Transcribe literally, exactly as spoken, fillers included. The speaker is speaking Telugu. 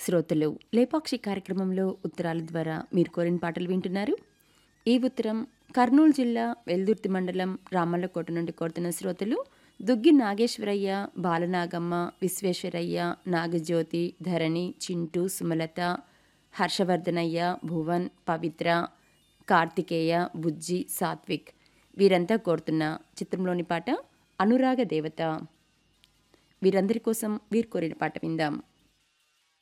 శ్రోతలు లేపాక్షి కార్యక్రమంలో ఉత్తరాల ద్వారా మీరు కోరిన పాటలు వింటున్నారు. ఈ ఉత్తరం కర్నూలు జిల్లా వెల్దుర్తి మండలం రామల్లకోట నుండి కోరుతున్న శ్రోతలు దుగ్గి నాగేశ్వరయ్య, బాలనాగమ్మ, విశ్వేశ్వరయ్య, నాగజ్యోతి, ధరణి, చింటూ, సుమలత, హర్షవర్ధనయ్య, భువన్, పవిత్ర, కార్తికేయ, బుజ్జి, సాత్విక్ వీరంతా కోరుతున్న చిత్రంలోని పాట అనురాగ దేవత. వీరందరి కోసం వీరు కోరిన పాట విందాం.